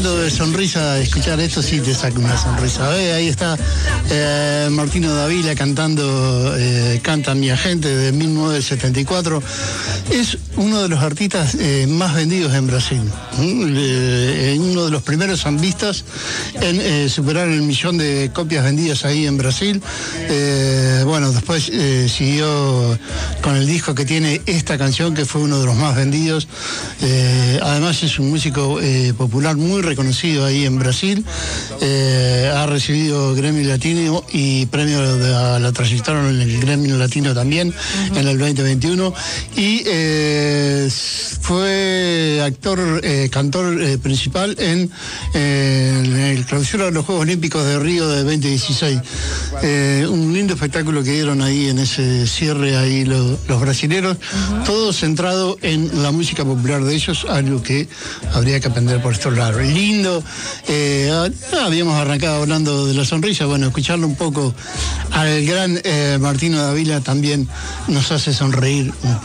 hablando de sonrisa, escuchar esto sí te saca una sonrisa. Ahí está Martino Dávila cantando Canta mi agente de 1974. Es uno de los artistas más vendidos en Brasil. Uno de los primeros zambistas en superar el 1.000.000 de copias vendidas ahí en Brasil. Bueno, después siguió con el disco que tiene esta canción, que fue uno de los más vendidos. Además es un músico popular muy reconocido ahí en Brasil. Ha recibido Grammy Latino y premio a la trayectoria en el Grammy Latino también, en el 2021. Y fue cantor principal en el clausura de los Juegos Olímpicos de Río de 2016. Un lindo espectáculo que dieron ahí en ese cierre ahí los brasileros, todo centrado en la música popular de ellos, algo que habría que aprender por estos lados. Lindo. Habíamos arrancado hablando de la sonrisa, bueno, escucharlo un poco al gran Martino Dávila también nos hace sonreír un poco.